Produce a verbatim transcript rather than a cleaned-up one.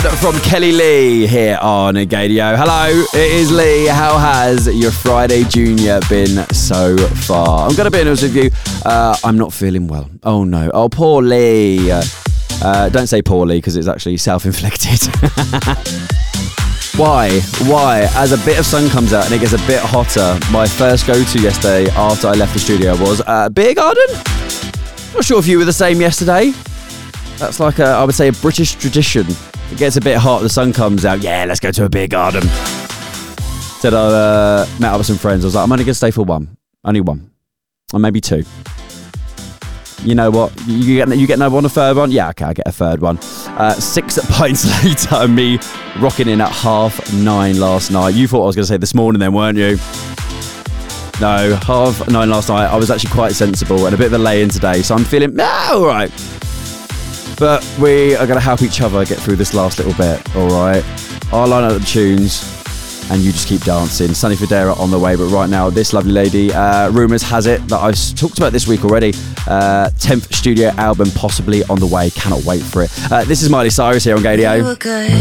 From Kelly Lee here on Gadio. Hello, it is Lee. How has your Friday Junior been so far? I'm going to be honest with you. Uh, I'm not feeling well. Oh no. Oh, poor Lee. Uh, don't say poor Lee because it's actually self-inflicted. Why? Why? As a bit of sun comes out and it gets a bit hotter, my first go-to yesterday after I left the studio was uh, beer garden. Not sure if you were the same yesterday. That's like a, I would say, a British tradition. It gets a bit hot, the sun comes out. Yeah, let's go to a beer garden. Said I uh, met up with some friends. I was like, I'm only going to stay for one. Only one. Or maybe two. You know what? You get you get no one, a third one? Yeah, okay, I get a third one. Uh, six pints later, and me rocking in at half nine last night. You thought I was going to say this morning then, weren't you? No, half nine last night. I was actually quite sensible and a bit of a lay-in today, so I'm feeling, ah, all right. But we are going to help each other get through this last little bit, all right? I'll line up the tunes, and you just keep dancing. Sunny Federa on the way, but right now, this lovely lady, uh, rumours has it that I've talked about this week already, uh, tenth studio album possibly on the way. Cannot wait for it. Uh, this is Miley Cyrus here on Gadio.